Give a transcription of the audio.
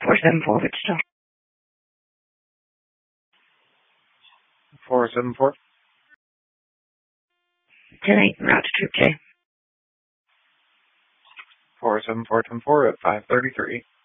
474 Wichita. 474. 10-8, route to Troop J. 474 at 533.